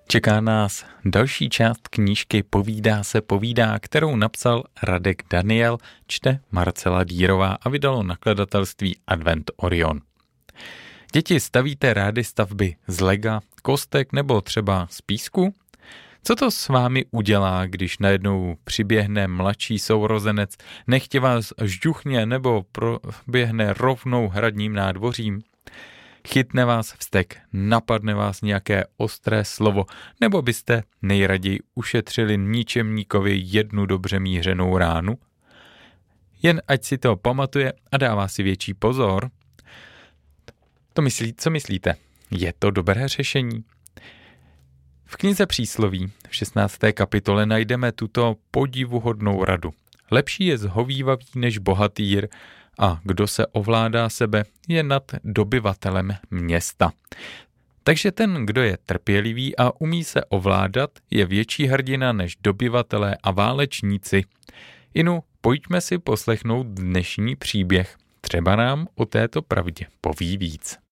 Čeká nás další část knížky Povídá se povídá, kterou napsal Radek Daniel, čte Marcela Dýrová a vydalo nakladatelství Advent Orion. Děti, stavíte rády stavby z lega, kostek nebo třeba z písku? Co to s vámi udělá, když najednou přiběhne mladší sourozenec, nechtě vás žduchně nebo proběhne rovnou hradním nádvořím? Chytne vás vztek, napadne vás nějaké ostré slovo, nebo byste nejraději ušetřili ničemníkovi jednu dobře mířenou ránu? Jen ať si to pamatuje a dává si větší pozor. Co myslíte? Je to dobré řešení? V knize Přísloví v 16. kapitole najdeme tuto podivuhodnou radu. Lepší je zhovívavý než bohatýr a kdo se ovládá sebe, je nad dobyvatelem města. Takže ten, kdo je trpělivý a umí se ovládat, je větší hrdina než dobyvatelé a válečníci. Inu, pojďme si poslechnout dnešní příběh. Třeba nám o této pravdě poví víc.